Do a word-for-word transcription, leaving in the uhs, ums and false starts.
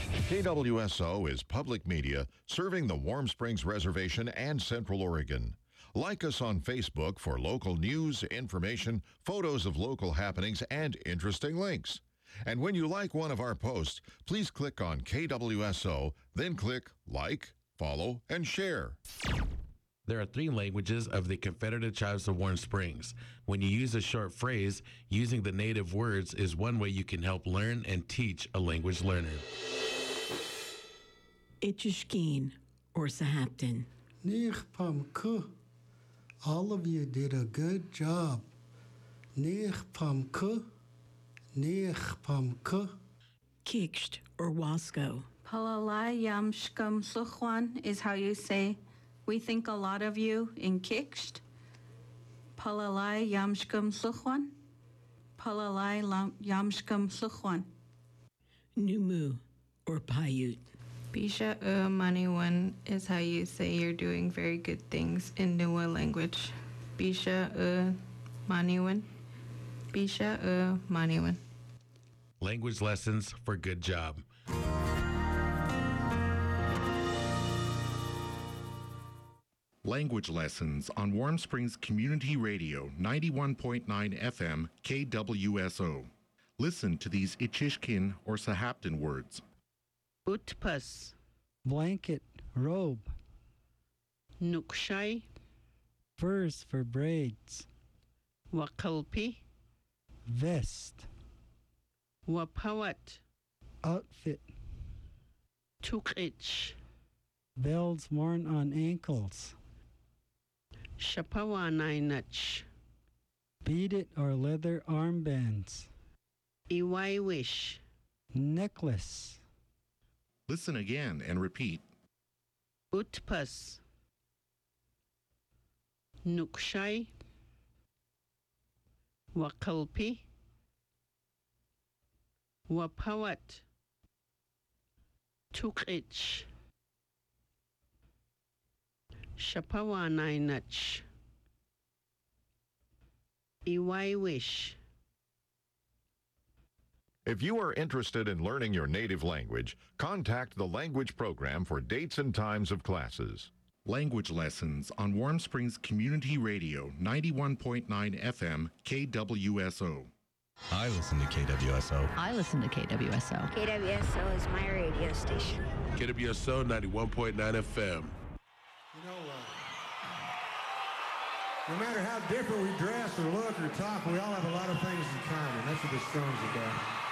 K W S O is public media serving the Warm Springs Reservation and Central Oregon. Like us on Facebook for local news, information, photos of local happenings, and interesting links. And when you like one of our posts, please click on K W S O, then click like, follow, and share. There are three languages of the Confederate Tribes of Warm Springs. When you use a short phrase, using the native words is one way you can help learn and teach a language learner. Itchishkeen or Sahaptin. Nirpamku. All of you did a good job. Nirpamku. Nirpamku. Kiksht or Wasco. Palalai yam shkam suchwan is how you say, we think a lot of you in Kiksht. Palalai yam shkam suchwan. Palalai yam shkam suchwan. Numu or Paiute. Bisha u maniwan is how you say you're doing very good things in Nua language. Bisha u maniwan. Bisha u maniwan. Language lessons for good job. Language lessons on Warm Springs Community Radio, ninety-one point nine F M, K W S O. Listen to these Ichishkin or Sahaptin words. Utpas. Blanket, robe. Nukshai. Furs for braids. Wakalpi. Vest. Wapawat. Outfit. Tukich. Bells worn on ankles. Shapawanai Bead it or leather armbands. Iwaiwish. Necklace. Listen again and repeat. Utpas. Nukshai. Wakalpi. Wapawat. Tukich. Shapawanai nach. Iwaiwish. If you are interested in learning your native language, contact the language program for dates and times of classes. Language lessons on Warm Springs Community Radio, ninety-one point nine F M, K W S O. I listen to K W S O. I listen to K W S O. K W S O is my radio station. K W S O ninety-one point nine F M. You know, uh, no matter how different we dress or look or talk, we all have a lot of things in common. That's what this song's about.